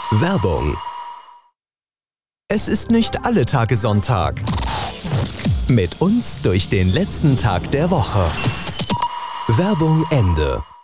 Werbung. Es ist nicht alle Tage Sonntag. Mit uns durch den letzten Tag der Woche. Werbung Ende.